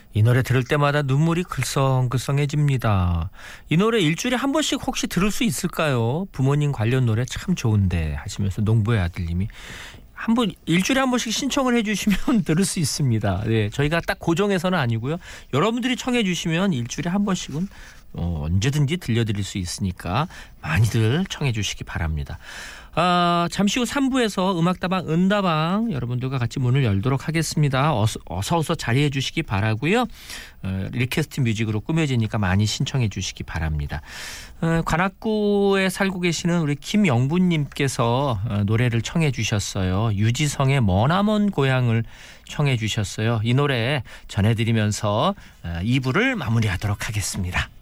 이 노래 들을 때마다 눈물이 글썽글썽해집니다. 이 노래 일주일에 한 번씩 혹시 들을 수 있을까요? 부모님 관련 노래 참 좋은데 하시면서 농부의 아들님이 일주일에 한 번씩 신청을 해주시면 들을 수 있습니다. 네, 저희가 딱 고정해서는 아니고요. 여러분들이 청해 주시면 일주일에 한 번씩은 언제든지 들려드릴 수 있으니까 많이들 청해 주시기 바랍니다. 잠시 후 3부에서 음악다방 은다방 여러분들과 같이 문을 열도록 하겠습니다. 어서 자리해 주시기 바라고요. 리퀘스트 뮤직으로 꾸며지니까 많이 신청해 주시기 바랍니다. 관악구에 살고 계시는 우리 김영분님께서 노래를 청해 주셨어요. 유지성의 머나먼 고향을 청해 주셨어요. 이 노래 전해드리면서 2부를 마무리하도록 하겠습니다.